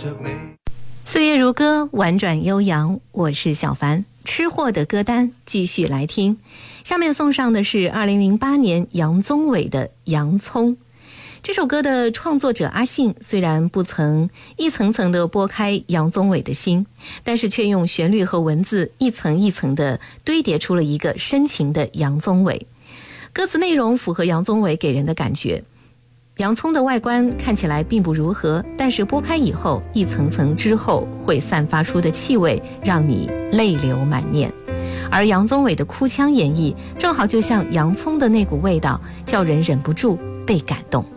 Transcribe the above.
岁月如歌，婉转悠扬，我是小凡。吃货的歌单继续来听，下面送上的是2008年杨宗纬的《洋葱》。这首歌的创作者阿信虽然不曾一层层地剥开杨宗纬的心，但是却用旋律和文字一层一层地堆叠出了一个深情的杨宗纬。歌词内容符合杨宗纬给人的感觉，洋葱的外观看起来并不如何，但是剥开以后，一层层之后会散发出的气味让你泪流满面。而杨宗纬的哭腔演绎正好就像洋葱的那股味道，叫人忍不住被感动。